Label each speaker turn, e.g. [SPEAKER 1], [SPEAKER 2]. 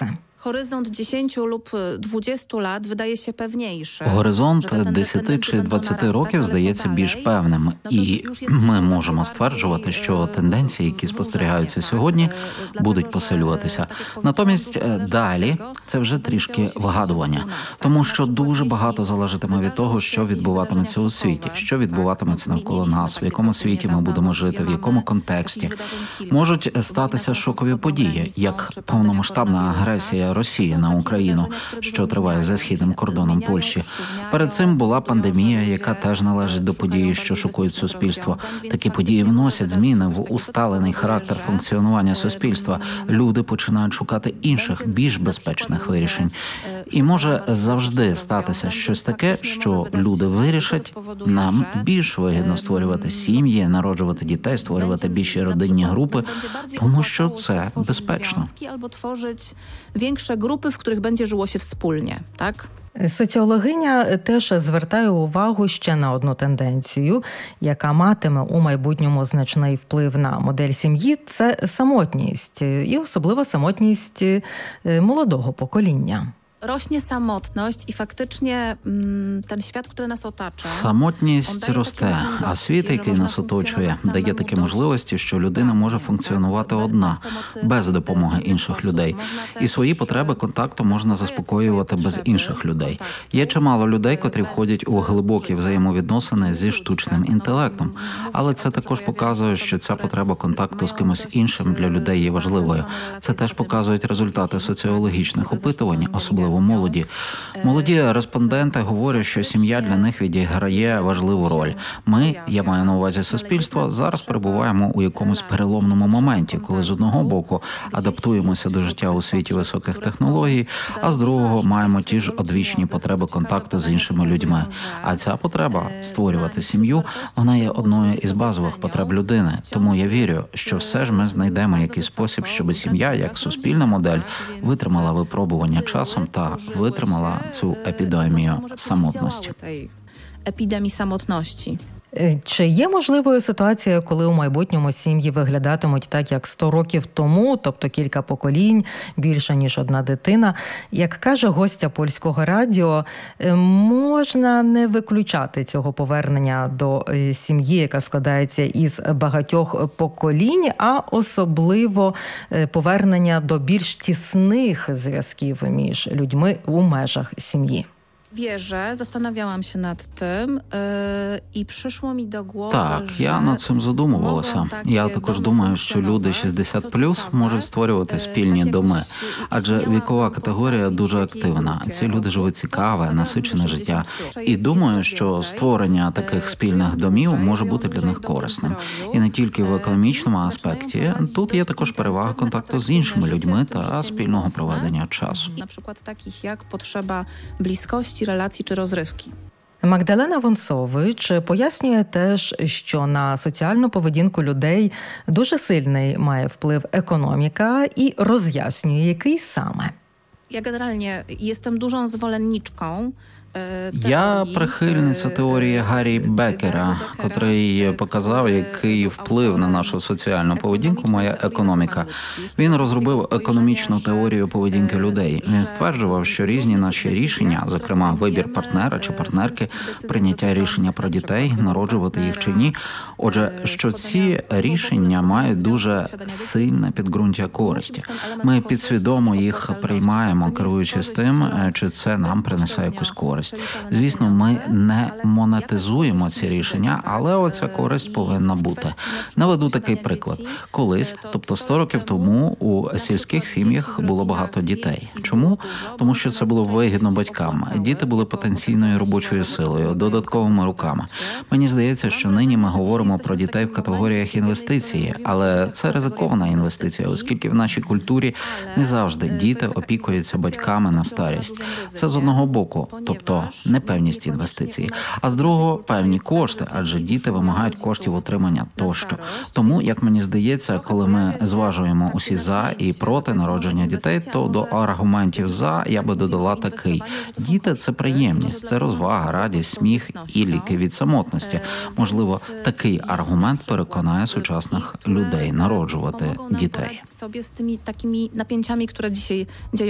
[SPEAKER 1] прогнози.
[SPEAKER 2] Горизонт 10 lub 20 lat wydaje się pewniejszy.
[SPEAKER 3] Горизонт 10 чи 20 років здається більш певним. І ми можемо стверджувати, що тенденції, які спостерігаються сьогодні, будуть посилюватися. Натомість далі це вже трішки вигадування. Тому що дуже багато залежатиме від того, що відбуватиметься у світі, що відбуватиметься навколо нас, в якому світі ми будемо жити, в якому контексті. Можуть статися шокові події, як повномасштабна агресія Росії на Україну, що триває за східним кордоном Польщі. Перед цим була пандемія, яка теж належить до події, що шокують суспільство. Такі події вносять зміни в усталений характер функціонування суспільства. Люди починають шукати інших, більш безпечних вирішень. І може завжди статися щось таке, що люди вирішать, нам більш вигідно створювати сім'ї, народжувати дітей, створювати більші родинні групи, тому що це безпечно.
[SPEAKER 2] Większe grupy, w których będzie żyło się wspólnie, tak?
[SPEAKER 1] Соціологиня теж звертає увагу ще на одну тенденцію, яка матиме у майбутньому значний вплив на модель сім'ї – це самотність, і особливо самотність молодого покоління.
[SPEAKER 2] Rośnie samotność i faktycznie ten świat, który nas otacza.
[SPEAKER 3] Самотність росте, а світ, який нас оточує, дає такі можливості, що людина може функціонувати одна, без допомоги інших людей. І свої потреби контакту можна заспокоювати без інших людей. Є чимало людей, котрі входять у глибокі взаємовідносини зі штучним інтелектом. Але це також показує, що ця потреба контакту з кимось іншим для людей є важливою. Це теж показують результати соціологічних опитувань, особливо молоді. Молоді респонденти говорять, що сім'я для них відіграє важливу роль. Ми, я маю на увазі суспільство, зараз перебуваємо у якомусь переломному моменті, коли з одного боку адаптуємося до життя у світі високих технологій, а з другого маємо ті ж одвічні потреби контакту з іншими людьми. А ця потреба – створювати сім'ю, вона є одною із базових потреб людини. Тому я вірю, що все ж ми знайдемо якийсь спосіб, щоб сім'я, як суспільна модель, витримала випробування часом та витримала цю епідемію самотності.
[SPEAKER 2] Епідемії самотності.
[SPEAKER 1] Чи є можливою ситуація, коли у майбутньому сім'ї виглядатимуть так, як 100 років тому, тобто кілька поколінь, більше, ніж одна дитина? Як каже гостя Польського радіо, можна не виключати цього повернення до сім'ї, яка складається із багатьох поколінь, а особливо повернення до більш тісних зв'язків між людьми у межах сім'ї.
[SPEAKER 2] Wierzę, zastanawiałam się nad tym i przyszło mi do głowy,
[SPEAKER 3] Так, я над цим задумувалася. Я також думаю, що люди 60+ можуть створювати спільні доми, адже вікова категорія дуже активна. Ці люди живуть цікаве, насичене життя. І думаю, що створення таких спільних домів може бути для них корисним. І не тільки в економічному аспекті. Тут є також перевага контакту з іншими людьми та спільного проведення часу.
[SPEAKER 2] Наприклад, таких як потреба близькості, relacji czy rozrywki.
[SPEAKER 1] Магдалена Вонцович пояснює теж, що на соціальну поведінку людей дуже сильний має вплив економіка і роз'яснює, який саме.
[SPEAKER 2] Ja generalnie jestem dużą zwolenniczką
[SPEAKER 3] Я прихильниця теорії Гаррі Беккера, котрий показав, який вплив на нашу соціальну поведінку має економіка. Він розробив економічну теорію поведінки людей. Він стверджував, що різні наші рішення, зокрема вибір партнера чи партнерки, прийняття рішення про дітей, народжувати їх чи ні, отже, що ці рішення мають дуже сильне підґрунтя користі. Ми підсвідомо їх приймаємо, керуючись тим, чи це нам принесе якусь користь. Звісно, ми не монетизуємо ці рішення, але оця користь повинна бути. Наведу такий приклад. Колись, тобто 100 років тому, у сільських сім'ях було багато дітей. Чому? Тому що це було вигідно батькам. Діти були потенційною робочою силою, додатковими руками. Мені здається, що нині ми говоримо про дітей в категоріях інвестиції, але це ризикована інвестиція, оскільки в нашій культурі не завжди діти опікуються батьками на старість. Це з одного боку, тобто непевність інвестицій, а з другого – певні кошти, адже діти вимагають коштів утримання тощо. Тому, як мені здається, коли ми зважуємо усі «за» і «проти» народження дітей, то до аргументів «за» я би додала такий. Діти – це приємність, це розвага, радість, сміх і ліки від самотності. Можливо, такий аргумент переконає сучасних людей народжувати дітей.
[SPEAKER 2] Sobie z tymi takimi napięciami, które dzisiaj dzieją